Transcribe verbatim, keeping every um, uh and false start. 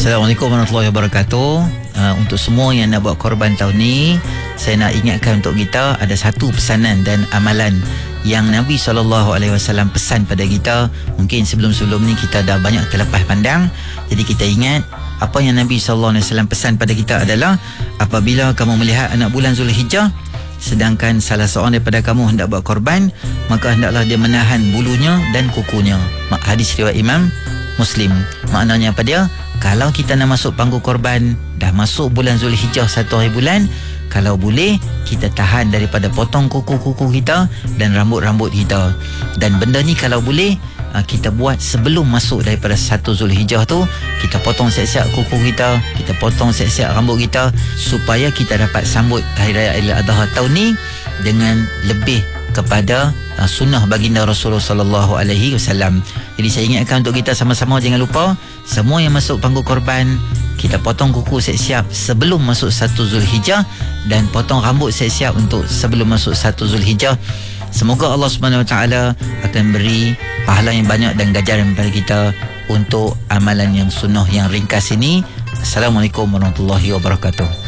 Assalamualaikum warahmatullahi wabarakatuh. Uh, untuk semua yang nak buat korban tahun ni, saya nak ingatkan untuk kita ada satu pesanan dan amalan yang Nabi sallallahu alaihi wasallam pesan pada kita. Mungkin sebelum-sebelum ni kita dah banyak terlepas pandang. Jadi kita ingat apa yang Nabi sallallahu alaihi wasallam pesan pada kita adalah, apabila kamu melihat anak bulan Zulhijjah sedangkan salah seorang daripada kamu hendak buat korban, maka hendaklah dia menahan bulunya dan kukunya. Hadis riwayat Imam Muslim. Maknanya apa dia? Kalau kita nak masuk panggung korban, dah masuk bulan Zulhijjah satu hari bulan, kalau boleh kita tahan daripada potong kuku-kuku kita dan rambut-rambut kita. Dan benda ni kalau boleh kita buat sebelum masuk daripada satu Zulhijjah tu. Kita potong siap-siap kuku kita, kita potong siap-siap rambut kita, supaya kita dapat sambut Hari Raya Ailadha tahun ni dengan lebih kepada uh, sunnah baginda Rasulullah sallallahu alaihi wasallam. Jadi saya ingatkan untuk kita sama-sama, jangan lupa semua yang masuk panggung korban, kita potong kuku siap-siap sebelum masuk satu Zulhijjah dan potong rambut siap-siap untuk sebelum masuk satu Zulhijjah. Semoga Allah Subhanahu Wa Taala akan beri pahala yang banyak dan ganjaran kepada kita untuk amalan yang sunnah yang ringkas ini. Assalamualaikum warahmatullahi wabarakatuh.